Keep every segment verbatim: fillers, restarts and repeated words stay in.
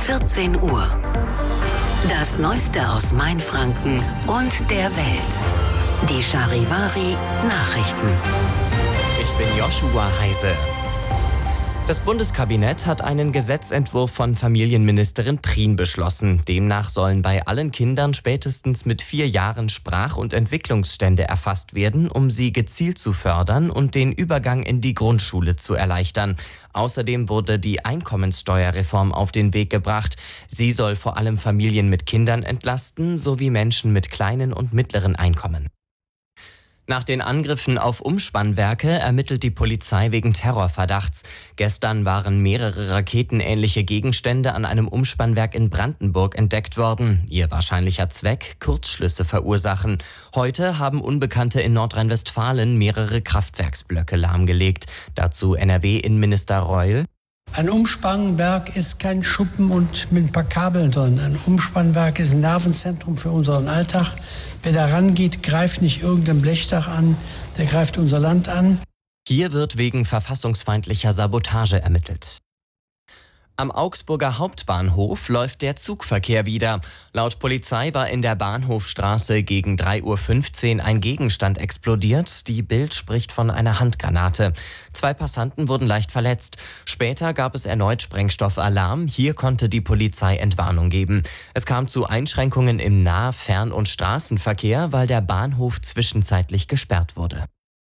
vierzehn Uhr. Das Neueste aus Mainfranken und der Welt. Die Charivari Nachrichten. Ich bin Joshua Heise. Das Bundeskabinett hat einen Gesetzentwurf von Familienministerin Prien beschlossen. Demnach sollen bei allen Kindern spätestens mit vier Jahren Sprach- und Entwicklungsstände erfasst werden, um sie gezielt zu fördern und den Übergang in die Grundschule zu erleichtern. Außerdem wurde die Einkommenssteuerreform auf den Weg gebracht. Sie soll vor allem Familien mit Kindern entlasten, sowie Menschen mit kleinen und mittleren Einkommen. Nach den Angriffen auf Umspannwerke ermittelt die Polizei wegen Terrorverdachts. Gestern waren mehrere raketenähnliche Gegenstände an einem Umspannwerk in Brandenburg entdeckt worden. Ihr wahrscheinlicher Zweck: Kurzschlüsse verursachen. Heute haben Unbekannte in Nordrhein-Westfalen mehrere Kraftwerksblöcke lahmgelegt. Dazu N R W-Innenminister Reul. Ein Umspannwerk ist kein Schuppen und mit ein paar Kabeln drin. Ein Umspannwerk ist ein Nervenzentrum für unseren Alltag. Wer da rangeht, greift nicht irgendein Blechdach an, der greift unser Land an. Hier wird wegen verfassungsfeindlicher Sabotage ermittelt. Am Augsburger Hauptbahnhof läuft der Zugverkehr wieder. Laut Polizei war in der Bahnhofstraße gegen drei Uhr fünfzehn ein Gegenstand explodiert. Die Bild spricht von einer Handgranate. Zwei Passanten wurden leicht verletzt. Später gab es erneut Sprengstoffalarm. Hier konnte die Polizei Entwarnung geben. Es kam zu Einschränkungen im Nah-, Fern- und Straßenverkehr, weil der Bahnhof zwischenzeitlich gesperrt wurde.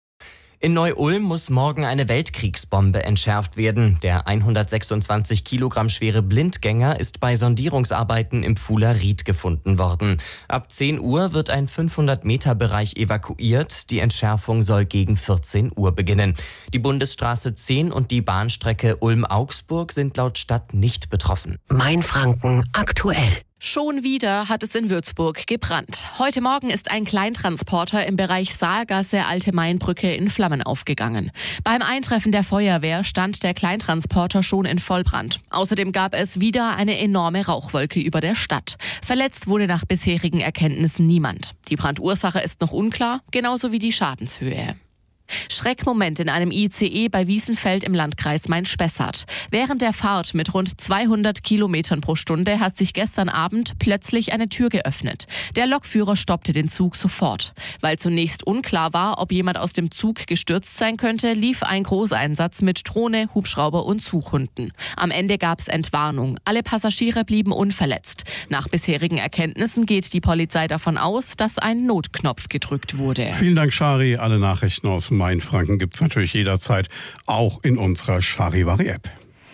In Neu-Ulm muss morgen eine Weltkriegsbombe entschärft werden. Der hundertsechsundzwanzig Kilogramm schwere Blindgänger ist bei Sondierungsarbeiten im Pfuhler Ried gefunden worden. Ab zehn Uhr wird ein fünfhundert Meter Bereich evakuiert. Die Entschärfung soll gegen vierzehn Uhr beginnen. Die Bundesstraße zehn und die Bahnstrecke Ulm-Augsburg sind laut Stadt nicht betroffen. Mainfranken aktuell. Schon wieder hat es in Würzburg gebrannt. Heute Morgen ist ein Kleintransporter im Bereich Saalgasse Alte Mainbrücke in Flammen aufgegangen. Beim Eintreffen der Feuerwehr stand der Kleintransporter schon in Vollbrand. Außerdem gab es wieder eine enorme Rauchwolke über der Stadt. Verletzt wurde nach bisherigen Erkenntnissen niemand. Die Brandursache ist noch unklar, genauso wie die Schadenshöhe. Schreckmoment in einem I C E bei Wiesenfeld im Landkreis Main-Spessart. Während der Fahrt mit rund zweihundert Kilometern pro Stunde hat sich gestern Abend plötzlich eine Tür geöffnet. Der Lokführer stoppte den Zug sofort. Weil zunächst unklar war, ob jemand aus dem Zug gestürzt sein könnte, lief ein Großeinsatz mit Drohne, Hubschrauber und Suchhunden. Am Ende gab es Entwarnung. Alle Passagiere blieben unverletzt. Nach bisherigen Erkenntnissen geht die Polizei davon aus, dass ein Notknopf gedrückt wurde. Vielen Dank, Shari. Alle Nachrichten aus Mainfranken gibt es natürlich jederzeit auch in unserer Charivari-App.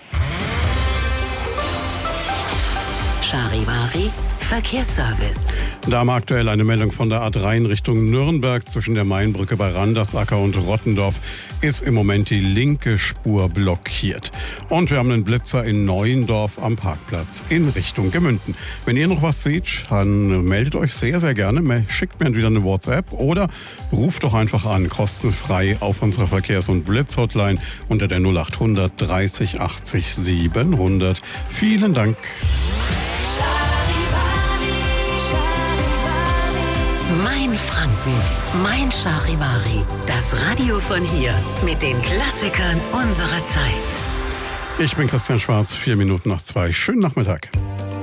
Charivari Verkehrsservice. Da haben wir aktuell eine Meldung von der A drei in Richtung Nürnberg. Zwischen der Mainbrücke bei Randersacker und Rottendorf ist im Moment die linke Spur blockiert. Und wir haben einen Blitzer in Neuendorf am Parkplatz in Richtung Gemünden. Wenn ihr noch was seht, dann meldet euch sehr, sehr gerne. Schickt mir wieder eine WhatsApp oder ruft doch einfach an, kostenfrei auf unserer Verkehrs- und Blitz-Hotline unter der null acht hundert dreißig achtzig siebenhundert. Vielen Dank. Mainfranken, mein Charivari. Das Radio von hier mit den Klassikern unserer Zeit. Ich bin Christian Schwarz, vier Minuten nach zwei. Schönen Nachmittag.